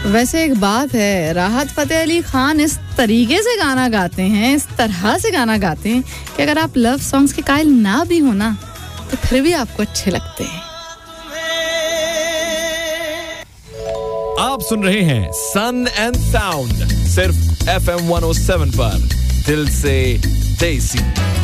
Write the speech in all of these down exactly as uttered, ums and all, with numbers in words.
वैसे एक बात है, राहत फतेह अली खान इस तरीके से गाना गाते हैं, इस तरह से गाना गाते हैं कि अगर आप लव सॉन्ग्स के कायल ना भी हो ना तो फिर भी आपको अच्छे लगते हैं। आप सुन रहे हैं सन एंड साउंड सिर्फ F M one O seven पर, दिल से देसी।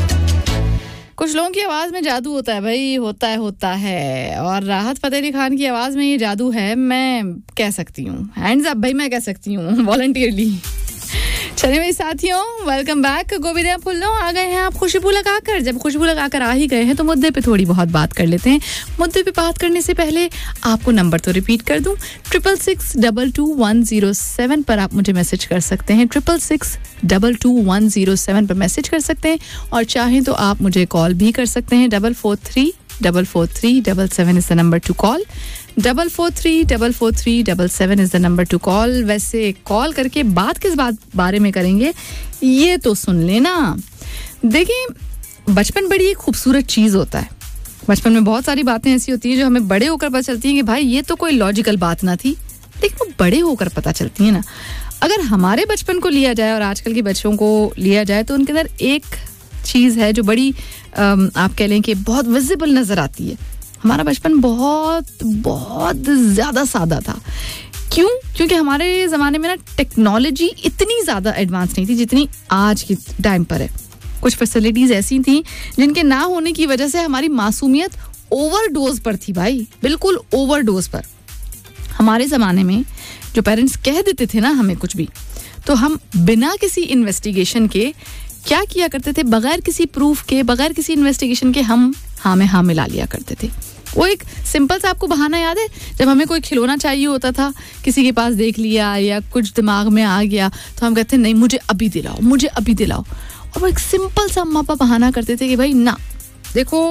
कुछ लोगों की आवाज में जादू होता है भाई, होता है होता है और राहत फतेह अली खान की आवाज में ये जादू है, मैं कह सकती हूँ। हैंड्स अप भाई, मैं कह सकती हूँ वॉलंटियरली। चलिए मेरे साथियों, वेलकम बैक। गोविंदा फुल्लो आ गए हैं आप खुशबू लगाकर। जब खुशबू लगाकर आ ही गए हैं तो मुद्दे पे थोड़ी बहुत बात कर लेते हैं। मुद्दे पे बात करने से पहले आपको नंबर तो रिपीट कर दूं, triple six double two one zero seven पर आप मुझे मैसेज कर सकते हैं। Triple six double two one zero seven पर मैसेज कर सकते हैं और चाहें तो आप मुझे कॉल भी कर सकते हैं। Double four three double four three double seven is the number two call. Double four three double four three double seven is the number two call. वैसे कॉल करके बात किस बात बारे में करेंगे ये तो सुन लेना। देखिए, बचपन बड़ी एक खूबसूरत चीज़ होता है। बचपन में बहुत सारी बातें ऐसी होती हैं जो हमें बड़े होकर पता चलती हैं कि भाई ये तो कोई लॉजिकल बात ना थी, लेकिन वो बड़े होकर पता चलती है ना। अगर हमारे बचपन को लिया जाए और आजकल के बच्चों को लिया जाए तो उनके अंदर एक चीज़ है जो बड़ी आप कह लें कि बहुत विजिबल नज़र आती है। हमारा बचपन बहुत बहुत ज़्यादा सादा था। क्यों? क्योंकि हमारे ज़माने में ना टेक्नोलॉजी इतनी ज़्यादा एडवांस नहीं थी जितनी आज के टाइम पर है। कुछ फैसिलिटीज़ ऐसी थी जिनके ना होने की वजह से हमारी मासूमियत ओवरडोज पर थी भाई, बिल्कुल ओवरडोज पर। हमारे ज़माने में जो पेरेंट्स कह देते थे ना हमें कुछ भी, तो हम बिना किसी इन्वेस्टिगेशन के क्या किया करते थे, बगैर किसी प्रूफ के, बगैर किसी इन्वेस्टिगेशन के हम हाँ में हाँ मिला लिया करते थे। वो एक सिंपल सा आपको बहाना याद है, जब हमें कोई खिलौना चाहिए होता था, किसी के पास देख लिया या कुछ दिमाग में आ गया तो हम कहते नहीं मुझे अभी दिलाओ, मुझे अभी दिलाओ। और वो एक सिंपल सा अम्मा पापा बहाना करते थे कि भाई ना देखो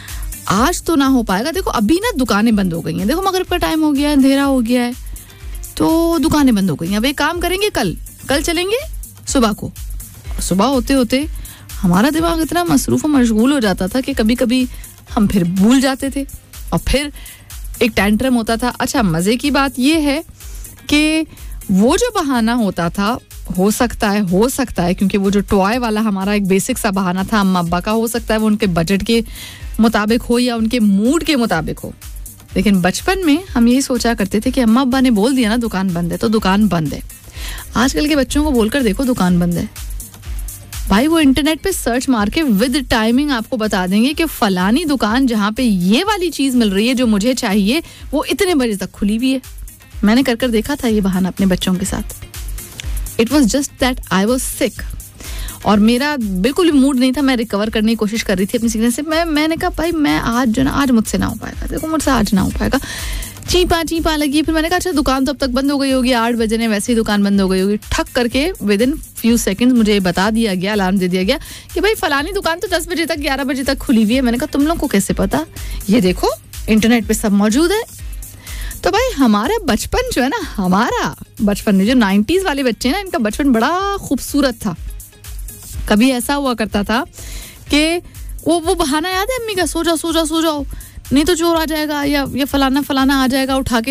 आज तो ना हो पाएगा, देखो अभी ना दुकानें बंद हो गई हैं, देखो मगरिब का टाइम हो गया है, अंधेरा हो गया है तो दुकानें बंद हो गई हैं, अब एक काम करेंगे कल कल चलेंगे सुबह को। सुबह होते होते हमारा दिमाग इतना मसरूफ और मशगूल हो जाता था कि कभी कभी हम फिर भूल जाते थे और फिर एक टैंट्रम होता था। अच्छा, मज़े की बात यह है कि वो जो बहाना होता था, हो सकता है हो सकता है क्योंकि वो जो टॉय वाला हमारा एक बेसिक सा बहाना था अम्मा अब्बा का, हो सकता है वो उनके बजट के मुताबिक हो या उनके मूड के मुताबिक हो, लेकिन बचपन में हम यही सोचा करते थे कि अम्मा अब्बा ने बोल दिया ना दुकान बंद है तो दुकान बंद है। आजकल के बच्चों को बोलकर देखो दुकान बंद है भाई, वो इंटरनेट पे सर्च मार के विद टाइमिंग आपको बता देंगे कि फलानी दुकान जहाँ पे ये वाली चीज़ मिल रही है जो मुझे चाहिए वो इतने बजे तक खुली हुई है। मैंने कर कर देखा था ये बहाना अपने बच्चों के साथ। It was just that I was sick और मेरा बिल्कुल भी मूड नहीं था, मैं रिकवर करने की कोशिश कर रही थी अपनी सिकनेस से। मैं मैंने कहा भाई मैं आज जो ना आज मुझसे ना हो पाएगा, देखो मुझसे आज ना हो पाएगा। चीपा चीपा लगी, फिर मैंने कहा अच्छा दुकान तो अब तक बंद हो गई होगी, आठ बजे ने वैसे ही दुकान बंद हो गई होगी। ठक करके विद इन फ्यू सेकंड्स मुझे बता दिया गया, अलार्म दे दिया गया कि भाई फलानी दुकान तो दस बजे तक ग्यारह बजे तक खुली हुई है। मैंने कहा तुम लोग को कैसे पता? ये देखो इंटरनेट पे सब मौजूद है। तो भाई हमारा बचपन जो है ना, हमारा बचपन में जो नाइन्टीज वाले बच्चे हैं ना, इनका बचपन बड़ा खूबसूरत था। कभी ऐसा हुआ करता था कि वो वो बहाना याद है अम्मी का, सो जाओ सो जाओ सो जाओ नहीं तो चोर आ जाएगा या ये फलाना फलाना आ जाएगा उठा के